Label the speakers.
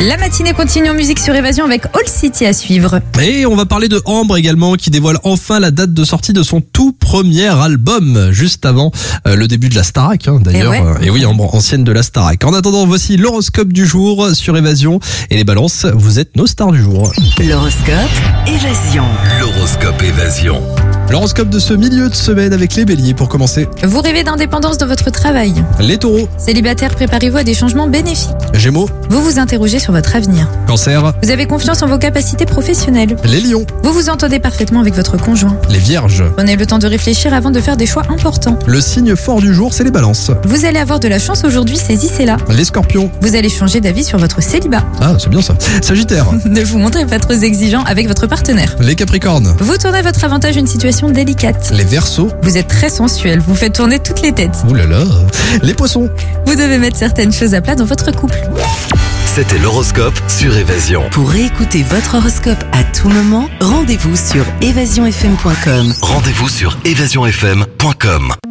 Speaker 1: La matinée continue en musique sur Évasion avec All City à suivre.
Speaker 2: Et on va parler de Ambre également, qui dévoile enfin la date de sortie de son tout premier album, juste avant le début de la Starac, d'ailleurs. Et oui, Ambre, ancienne de la Starac. En attendant, voici l'horoscope du jour sur Évasion. Et les balances, vous êtes nos stars du jour.
Speaker 3: L'horoscope Évasion.
Speaker 4: L'horoscope Évasion.
Speaker 2: L'horoscope de ce milieu de semaine avec les béliers pour commencer.
Speaker 1: Vous rêvez d'indépendance dans votre travail.
Speaker 2: Les taureaux.
Speaker 1: Célibataire, préparez-vous à des changements bénéfiques.
Speaker 2: Gémeaux.
Speaker 1: Vous vous interrogez sur votre avenir.
Speaker 2: Cancer.
Speaker 1: Vous avez confiance en vos capacités professionnelles.
Speaker 2: Les lions.
Speaker 1: Vous vous entendez parfaitement avec votre conjoint.
Speaker 2: Les vierges.
Speaker 1: Prenez le temps de réfléchir avant de faire des choix importants.
Speaker 2: Le signe fort du jour, c'est les balances.
Speaker 1: Vous allez avoir de la chance aujourd'hui, saisissez-la.
Speaker 2: Les scorpions.
Speaker 1: Vous allez changer d'avis sur votre célibat.
Speaker 2: Ah, c'est bien ça. Sagittaire.
Speaker 1: Ne vous montrez pas trop exigeant avec votre partenaire.
Speaker 2: Les capricornes.
Speaker 1: Vous tournez à votre avantage une situation délicate.
Speaker 2: Les verseaux.
Speaker 1: Vous êtes très sensuel, vous faites tourner toutes les têtes.
Speaker 2: Ouh là là. Les poissons.
Speaker 1: Vous devez mettre certaines choses à plat dans votre couple.
Speaker 4: C'était l'horoscope sur Évasion.
Speaker 3: Pour réécouter votre horoscope à tout moment, rendez-vous sur évasionfm.com.
Speaker 4: Rendez-vous sur évasionfm.com.